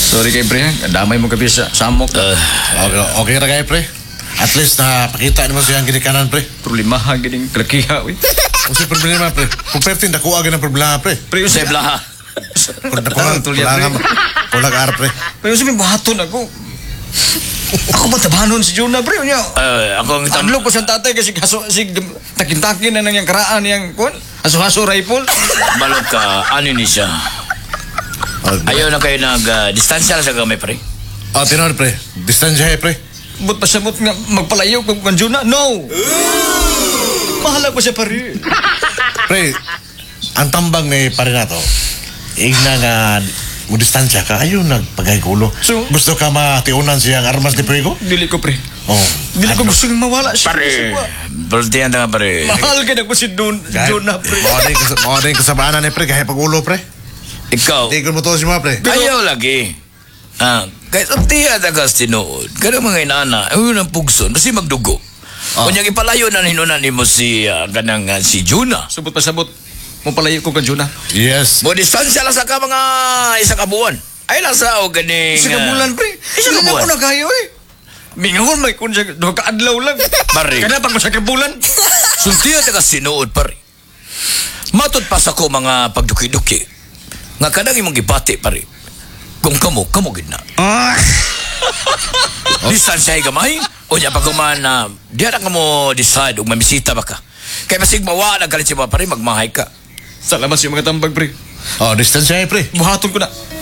Sorry kay pre, damay mo gabi sa samok. Okay, okay ra kay pre. At least na pakita naman siyang ginikanan pre. Problema gining klakiha we. Kung sa problema pre, kung pertin dako agad ng problema pre. Pre Sa blaha. Kung dako Tulya, pre. kulang ar pre. Pero sabi bahaton ako. Ako ba tabanon si Jonah pre niya? Ako ang Tanlo ko sa tatay kasi kaso si takin-takin na nang yang karaan yang kon. Aso-aso rifle. balog ka, ano ni siya? Ayaw na kayo nag-distansya lang sa gamay, pre. Oh, tinon pre. Distansya pre. But pasabot nga magpalayo kung kan Jonah. No. Mahala ko siya pare. Pre, ang tambang ni pare na to. Igna nga mo distansya ka, ayaw nagpagay kulo. So? Gusto ka matiunan siyang armas ni Prego? Dili ko pre. Oh. Dili ko gusto mawala siya. Pare, baltihan na nga, pare. Mahal ka na ko si Jonah pre. Mga din kasabaanan ni pre, kahit pag-ulo pre. Ikaw, Tigol mo to si mga pre. ayaw lagi. Kahit ang tiya na kas tinood, kada mga inana, ayaw ng pugson, kasi magdugo. Kunyang ipalayo na hinunan ni mo si, kanang si Juna. Subot pasabot. Mo palayo ko kan Jonah. Yes. Mo distansya lang sa ka mga isa ka buwan. Ay nasa o ganing... Isa ka bulan pre. Isa ka Hindi na buwan. ko nagayo eh. Mingon may kun siya duha ka adlaw lang. Pare. Kana pa ko sa kabulan. Sultiya taga sinuod, pare. Matod pa sa ko mga pagduki-duki. Nga kanang imong gipati, pare. Kung kamo gid na. Distansya ay gamay. O niya pa kuman na, diyan na ka mo decide o mamisita ba ka. Kaya masig mawala galit si mga pare, magmahay ka. Salamat sa mga tambag pre. Oh, distansya pre. Buhaton ko na.